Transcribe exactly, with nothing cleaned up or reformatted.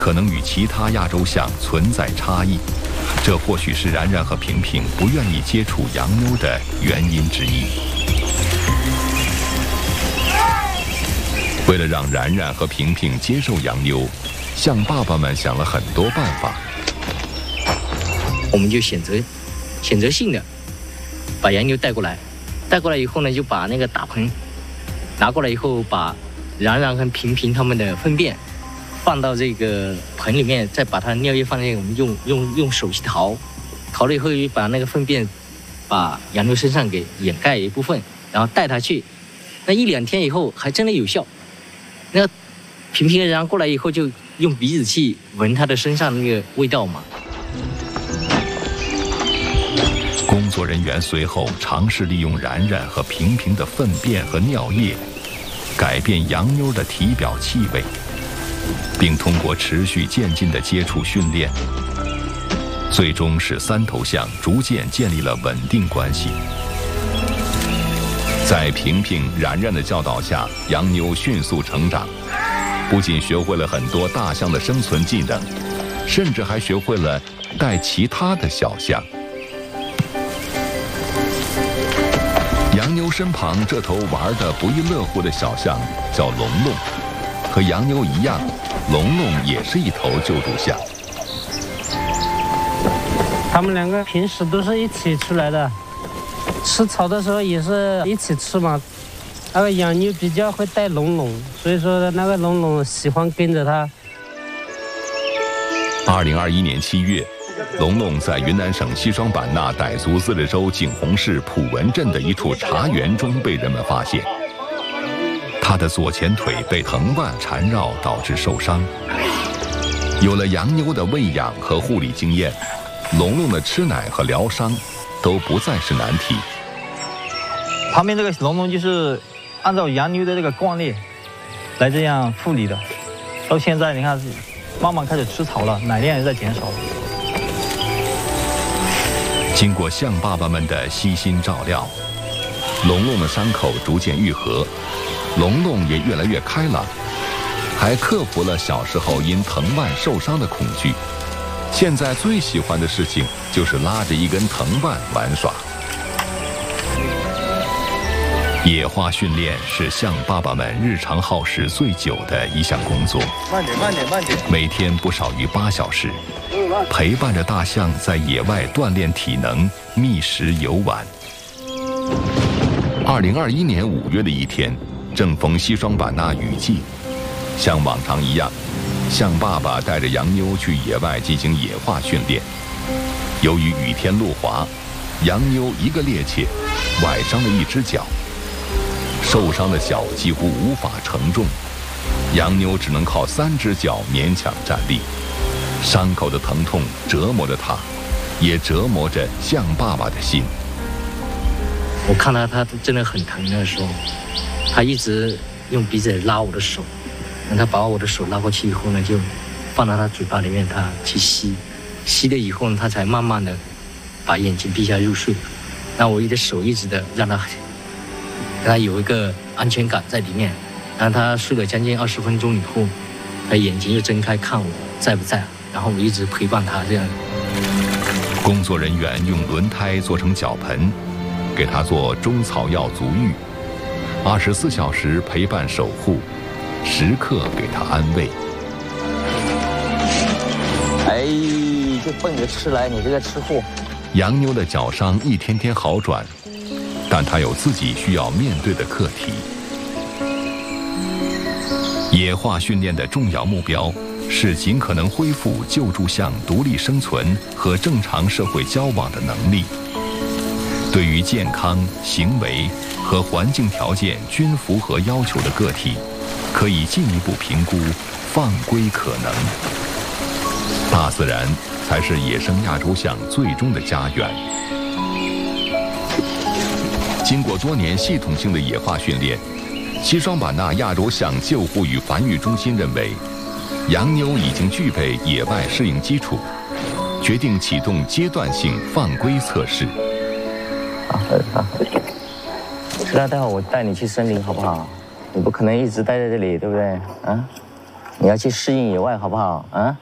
可能与其他亚洲象存在差异，这或许是然然和平平不愿意接触洋妞的原因之一。为了让然然和平平接受洋妞，象爸爸们想了很多办法。 我们就选择选择性的把洋妞带过来，带过来以后呢，就把那个大盆拿过来以后，把然然和平平他们的粪便放到这个盆里面，再把它尿液放进去，我们用用用手去淘，淘了以后把那个粪便把洋妞身上给掩盖一部分，然后带它去。那一两天以后还真的有效。那平平然过来以后，就用鼻子去闻它的身上那个味道嘛。 工作人员随后尝试利用然然和平平的粪便和尿液，改变洋妞的体表气味。并通过持续渐进的接触训练，最终使三头象逐渐建立了稳定关系。在平平、然然的教导下，洋妞迅速成长，不仅学会了很多大象的生存技能，甚至还学会了带其他的小象。洋妞身旁这头玩得不亦乐乎的小象叫龙龙。和洋妞一样，龙龙也是一头救助象。 他们两个平时都是一起出来的，吃草的时候也是一起吃嘛。那个洋妞比较会带龙龙，所以说那个龙龙喜欢跟着它。 二零二一年七月，龙龙在云南省西双版纳傣族自治州景洪市普文镇的一处茶园中被人们发现。他的左前腿被藤蔓缠绕，导致受伤。有了洋妞的喂养和护理经验，龙龙的吃奶和疗伤都不再是难题。 旁边这个龙龙就是按照洋妞的这个惯例来这样护理的，到现在你看，慢慢开始吃草了，奶量也在减少。 经过象爸爸们的悉心照料，龙龙的伤口逐渐愈合。龙龙也越来越开朗，还克服了小时候因藤蔓受伤的恐惧。现在最喜欢的事情就是拉着一根藤蔓玩耍。野化训练是象爸爸们日常耗时最久的一项工作。 慢点，慢点，慢点。 每天不少于八小时，陪伴着大象在野外锻炼体能、觅食游玩。二零二一年五月的一天。正逢西双版纳雨季，像往常一样，象爸爸带着洋妞去野外进行野化训练。由于雨天路滑，洋妞一个趔趄，崴伤了一只脚，受伤的脚几乎无法承重，洋妞只能靠三只脚勉强站立。伤口的疼痛折磨着她，也折磨着象爸爸的心。 我看到他真的很疼的时候。他一直用鼻子拉我的手，等他把我的手拉过去以后呢，就放到他嘴巴里面，他去吸，吸了以后呢，他才慢慢的把眼睛闭下入睡。那我一直手一直的让他，让他有一个安全感在里面。然后他睡了将近二十分钟以后，他眼睛又睁开看我在不在，然后我一直陪伴他这样。 工作人员用轮胎做成脚盆，给他做中草药足浴。二十四小时陪伴守护，时刻给他安慰。 哎，就奔着吃来，你这个吃货！ 洋妞的脚伤一天天好转，但她有自己需要面对的课题。野化训练的重要目标是尽可能恢复救助象独立生存和正常社会交往的能力。对于健康、行为和环境条件均符合要求的个体，可以进一步评估放归可能。大自然才是野生亚洲象最终的家园。经过多年系统性的野化训练，西双版纳亚洲象救护与繁育中心认为，洋妞已经具备野外适应基础，决定启动阶段性放归测试。 好，好，那待会儿我带你去森林好不好？你不可能一直待在这里，对不对？啊？ 你要去适应野外，好不好？啊？